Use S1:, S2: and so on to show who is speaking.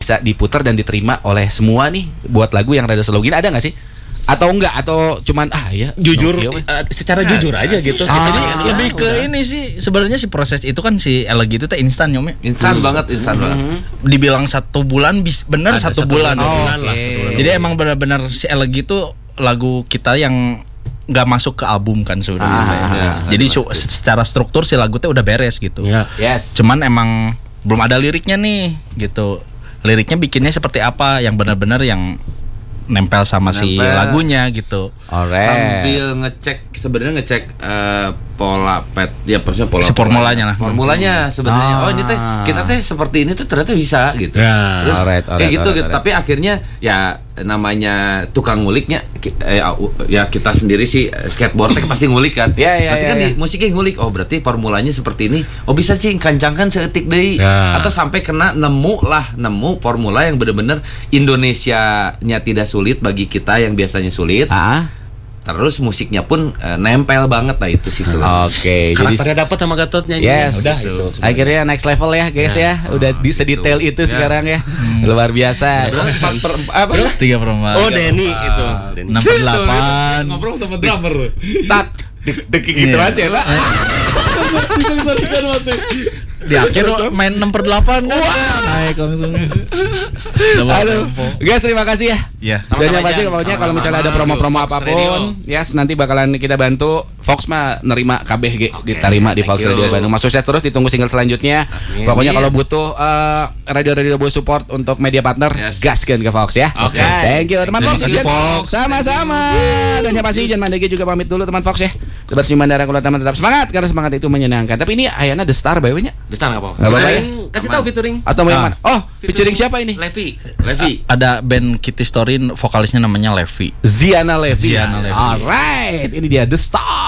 S1: bisa diputar dan diterima oleh semua nih buat lagu yang rada slow gini, ada nggak sih? Atau enggak? Atau cuman ya
S2: jujur secara jujur aja gitu.
S3: Jadi lebih ke ini sih sebenarnya si proses itu kan si elegy itu teh instan Nyom.
S4: Instan banget.
S3: Dibilang 1 bulan bener 1 bulan. Jadi emang benar-benar si elegy itu lagu kita yang nggak masuk ke album kan sebenarnya. Jadi secara struktur si lagu teh udah beres gitu.
S1: Yes.
S3: Cuman emang belum ada liriknya nih gitu. Liriknya bikinnya seperti apa yang benar-benar yang nempel sama si lagunya gitu.
S1: Alright.
S4: Sambil ngecek pola maksudnya pola
S3: si formulanya lah.
S4: Formulanya sebenarnya ini teh kita teh seperti ini tuh ternyata bisa gitu. Terus kayak gitu. Tapi akhirnya ya namanya tukang nguliknya ya kita sendiri sih skateboard pasti ngulik kan. Berarti kan di musiknya ngulik. Oh berarti formulanya seperti ini. Oh bisa sih kancangkan seetik deui atau sampai kena nemu formula yang benar-benar Indonesianya tidak sulit bagi kita yang biasanya sulit. Terus musiknya pun nempel banget lah itu sih selalu.
S1: Oke.
S2: Karakternya dapat sama Gatotnya.
S1: Yes.
S2: Udah itu.
S1: Akhirnya next level ya guys ya. Udah sedetail itu sekarang ya. Luar biasa.
S3: 3/4.
S2: Oh Denny itu.
S3: 6/8.
S4: Ngobrol sama drummer.
S1: Dek gitu aja lah.
S3: Di akhir main 6/8 naik langsung.
S1: Aduh. Guys terima kasih ya.
S3: Iya.
S1: Dan yang pasti pokoknya kalau misalnya ada promo-promo apapun, yes nanti bakalan kita bantu. Fox mah nerima KBG diterima di Fox Radio Bandung. Mas sukses terus, ditunggu single selanjutnya. Pokoknya kalau butuh radio-radio buat support untuk media partner, gaskeun ke Fox ya.
S2: Oke.
S1: Thank you teman Fox. Sama-sama. Dan yang pasti Jan Mandegi juga pamit dulu teman Fox ya. Tebar senyuman darah kula teman tetap semangat karena semangat itu menyenangkan. Tapi ini ayana The Star bae nya.
S2: The Star enggak apa-apa.
S1: Enggak apa-apa ya.
S2: Kasih tahu featuring.
S1: Atau mau yang mana? Oh, featuring siapa ini?
S2: Levi.
S3: Ada band Kitty Story, vokalisnya namanya Levi.
S1: Ziana Levi.
S3: Ziana Levi.
S1: Alright, ini dia The Star.